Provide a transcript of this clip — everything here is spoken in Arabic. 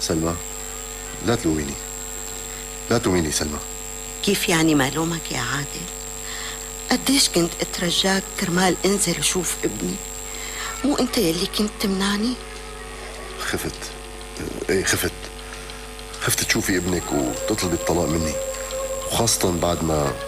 سلمى، لا تلوميني، لا تلوميني سلمى. كيف يعني ما لومك يا عادل؟ قديش كنت اترجاك كرمال انزل وشوف ابني، مو انت يلي كنت تمنعني؟ خفت، ايه خفت تشوفي ابنك وتطلبي الطلاق مني، وخاصة بعد ما